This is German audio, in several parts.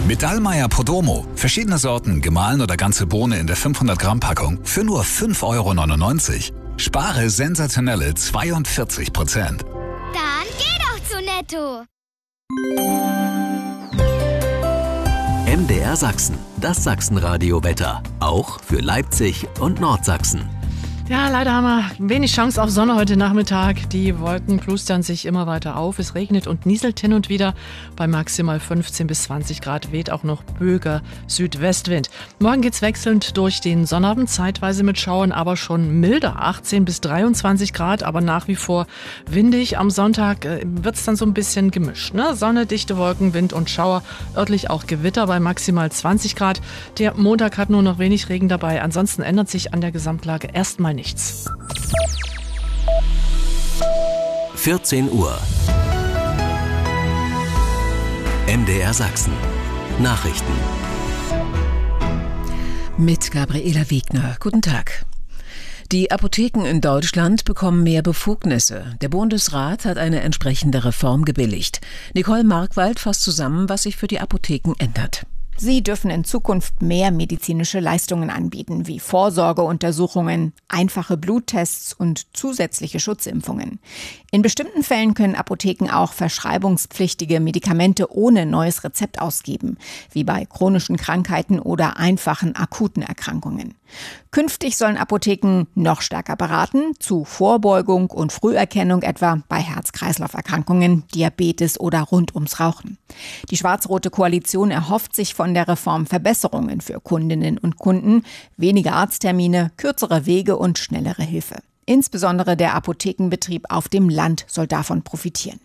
Mit Dallmayr Podromo. Verschiedene Sorten, gemahlen oder ganze Bohne in der 500 Gramm Packung für nur 5,99 €. Spare sensationelle 42%. Dann geh doch zu Netto. MDR Sachsen, das Sachsenradio-Wetter. Auch für Leipzig und Nordsachsen. Ja, leider haben wir wenig Chance auf Sonne heute Nachmittag. Die Wolken plustern sich immer weiter auf. Es regnet und nieselt hin und wieder. Bei maximal 15 bis 20 Grad weht auch noch böiger Südwestwind. Morgen geht's wechselnd durch den Sonnabend, zeitweise mit Schauern, aber schon milder. 18 bis 23 Grad, aber nach wie vor windig. Am Sonntag wird's dann so ein bisschen gemischt, ne? Sonne, dichte Wolken, Wind und Schauer. Örtlich auch Gewitter bei maximal 20 Grad. Der Montag hat nur noch wenig Regen dabei. Ansonsten ändert sich an der Gesamtlage erstmal nichts. 14 Uhr. MDR Sachsen. Nachrichten. Mit Gabriela Wiegner. Guten Tag. Die Apotheken in Deutschland bekommen mehr Befugnisse. Der Bundesrat hat eine entsprechende Reform gebilligt. Nicole Markwald fasst zusammen, was sich für die Apotheken ändert. Sie dürfen in Zukunft mehr medizinische Leistungen anbieten, wie Vorsorgeuntersuchungen, einfache Bluttests und zusätzliche Schutzimpfungen. In bestimmten Fällen können Apotheken auch verschreibungspflichtige Medikamente ohne neues Rezept ausgeben, wie bei chronischen Krankheiten oder einfachen akuten Erkrankungen. Künftig sollen Apotheken noch stärker beraten, zu Vorbeugung und Früherkennung etwa bei Herz-Kreislauf-Erkrankungen, Diabetes oder rund ums Rauchen. Die schwarz-rote Koalition erhofft sich von der Reform Verbesserungen für Kundinnen und Kunden, weniger Arzttermine, kürzere Wege und schnellere Hilfe. Insbesondere der Apothekenbetrieb auf dem Land soll davon profitieren.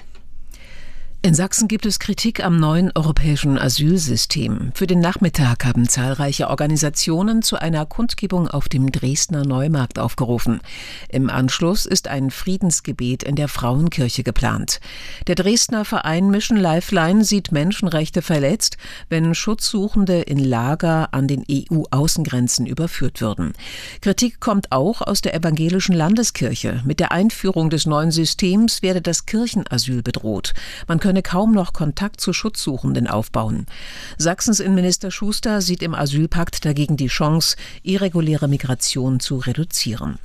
In Sachsen gibt es Kritik am neuen europäischen Asylsystem. Für den Nachmittag haben zahlreiche Organisationen zu einer Kundgebung auf dem Dresdner Neumarkt aufgerufen. Im Anschluss ist ein Friedensgebet in der Frauenkirche geplant. Der Dresdner Verein Mission Lifeline sieht Menschenrechte verletzt, wenn Schutzsuchende in Lager an den EU-Außengrenzen überführt würden. Kritik kommt auch aus der evangelischen Landeskirche. Mit der Einführung des neuen Systems werde das Kirchenasyl bedroht. Man könne kaum noch Kontakt zu Schutzsuchenden aufbauen. Sachsens Innenminister Schuster sieht im Asylpakt dagegen die Chance, irreguläre Migration zu reduzieren.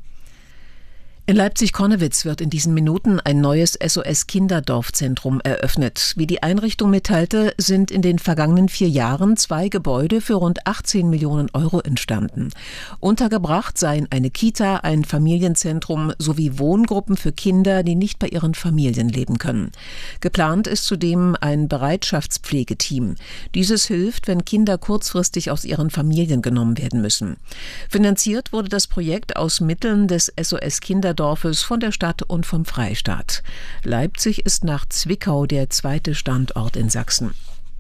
In Leipzig-Konnewitz wird in diesen Minuten ein neues SOS-Kinderdorfzentrum eröffnet. Wie die Einrichtung mitteilte, sind in den vergangenen 4 Jahren 2 Gebäude für rund 18 Millionen € entstanden. Untergebracht seien eine Kita, ein Familienzentrum sowie Wohngruppen für Kinder, die nicht bei ihren Familien leben können. Geplant ist zudem ein Bereitschaftspflegeteam. Dieses hilft, wenn Kinder kurzfristig aus ihren Familien genommen werden müssen. Finanziert wurde das Projekt aus Mitteln des SOS-Kinderdorfes von der Stadt und vom Freistaat. Leipzig ist nach Zwickau der zweite Standort in Sachsen.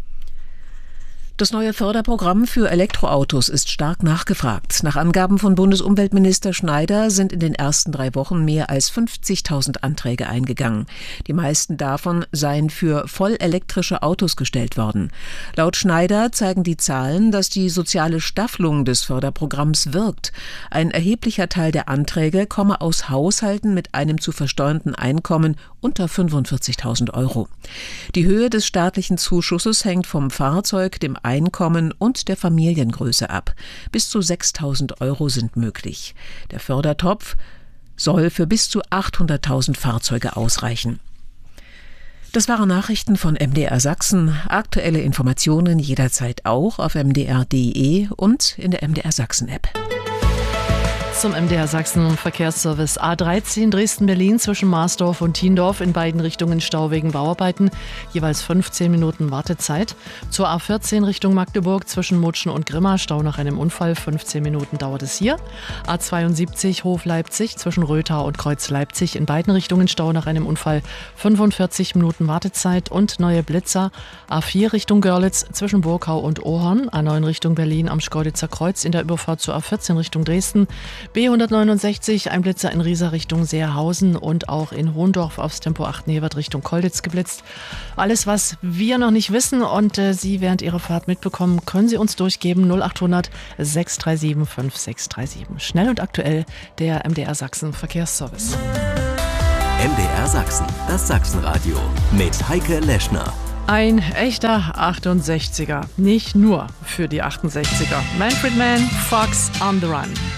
Das neue Förderprogramm für Elektroautos ist stark nachgefragt. Nach Angaben von Bundesumweltminister Schneider sind in den ersten 3 Wochen mehr als 50.000 Anträge eingegangen. Die meisten davon seien für vollelektrische Autos gestellt worden. Laut Schneider zeigen die Zahlen, dass die soziale Staffelung des Förderprogramms wirkt. Ein erheblicher Teil der Anträge komme aus Haushalten mit einem zu versteuernden Einkommen unter 45.000 €. Die Höhe des staatlichen Zuschusses hängt vom Fahrzeug, dem Einkommen und der Familiengröße ab. Bis zu 6.000 € sind möglich. Der Fördertopf soll für bis zu 800.000 Fahrzeuge ausreichen. Das waren Nachrichten von MDR Sachsen. Aktuelle Informationen jederzeit auch auf mdr.de und in der MDR Sachsen App. Zum MDR Sachsen Verkehrsservice. A13 Dresden-Berlin zwischen Marsdorf und Thiendorf, in beiden Richtungen Stau wegen Bauarbeiten, jeweils 15 Minuten Wartezeit. Zur A14 Richtung Magdeburg zwischen Mutschen und Grimma, Stau nach einem Unfall, 15 Minuten dauert es hier. A72 Hof Leipzig zwischen Rötha und Kreuz Leipzig, in beiden Richtungen Stau nach einem Unfall, 45 Minuten Wartezeit. Und neue Blitzer, A4 Richtung Görlitz zwischen Burkau und Ohorn, A9 Richtung Berlin am Schkeuditzer Kreuz in der Überfahrt zur A14 Richtung Dresden, B169, ein Blitzer in Riesa Richtung Seerhausen und auch in Hohendorf aufs Tempo 8 Nevert Richtung Kolditz geblitzt. Alles, was wir noch nicht wissen und Sie während Ihrer Fahrt mitbekommen, können Sie uns durchgeben. 0800 637 5637. Schnell und aktuell der MDR Sachsen Verkehrsservice. MDR Sachsen, das Sachsenradio mit Heike Leschner. Ein echter 68er, nicht nur für die 68er. Manfred Mann, Fox on the Run.